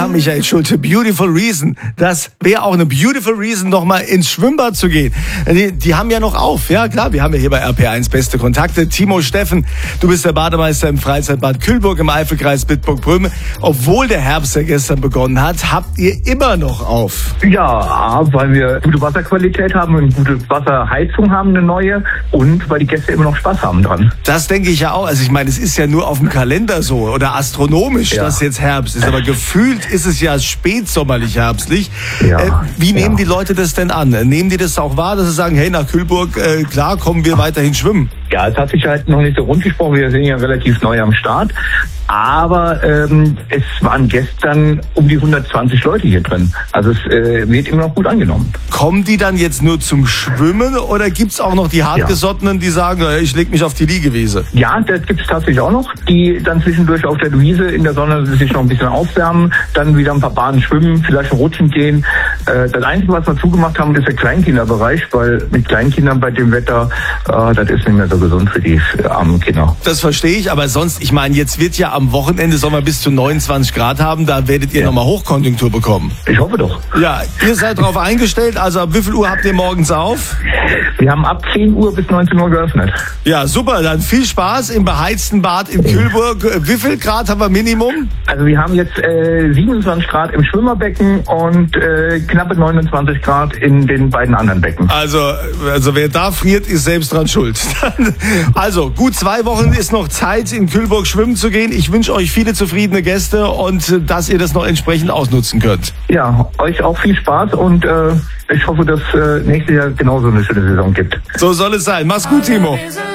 Ja, Michael Schulte, beautiful reason. Das wäre auch eine beautiful reason, noch mal ins Schwimmbad zu gehen. Die haben ja noch auf. Ja, klar, wir haben ja hier bei RPR1 beste Kontakte. Timo Steffen, du bist der Bademeister im Freizeitbad Kühlburg im Eifelkreis Bitburg-Pröme. Obwohl der Herbst ja gestern begonnen hat, habt ihr immer noch auf. Ja, weil wir gute Wasserqualität haben und gute Wasserheizung haben, eine neue, und weil die Gäste immer noch Spaß haben dran. Das denke ich ja auch. Also ich meine, es ist ja nur auf dem Kalender so oder astronomisch, dass jetzt Herbst ist. Aber gefühlt ist es ja spätsommerlich herbstlich. Ja, wie nehmen die Leute das denn an? Nehmen die das auch wahr, dass sie sagen, hey, nach Kühlburg, klar, kommen wir weiterhin schwimmen? Ja, es hat sich halt noch nicht so rund gesprochen. Wir sind ja relativ neu am Start. Aber es waren gestern um die 120 Leute hier drin. Also es wird immer noch gut angenommen. Kommen die dann jetzt nur zum Schwimmen oder gibt's auch noch die Hartgesottenen, die sagen, ich leg mich auf die Liegewiese? Ja, das gibt's tatsächlich auch noch, die dann zwischendurch auf der Wiese in der Sonne sich noch ein bisschen aufwärmen, dann wieder ein paar Bahnen schwimmen, vielleicht ein Rutschen gehen. Das Einzige, was wir zugemacht haben, ist der Kleinkinderbereich, weil mit Kleinkindern bei dem Wetter, das ist nicht mehr so gesund für die armen Kinder. Das verstehe ich, aber sonst, ich meine, jetzt wird ja am Wochenende Sommer bis zu 29 Grad haben, da werdet ihr nochmal Hochkonjunktur bekommen. Ich hoffe doch. Ja, ihr seid darauf eingestellt, also ab wie viel Uhr habt ihr morgens auf? Wir haben ab 10 Uhr bis 19 Uhr geöffnet. Ja, super, dann viel Spaß im beheizten Bad in Kühlburg. Wie viel Grad haben wir Minimum? Also wir haben jetzt 27 Grad im Schwimmerbecken und knappe 29 Grad in den beiden anderen Becken. Also wer da friert, ist selbst dran schuld. Also gut 2 Wochen ist noch Zeit, in Kühlburg schwimmen zu gehen. Ich wünsche euch viele zufriedene Gäste und dass ihr das noch entsprechend ausnutzen könnt. Ja, euch auch viel Spaß und ich hoffe, dass nächstes Jahr genauso eine schöne Saison gibt. So soll es sein. Mach's gut, Timo.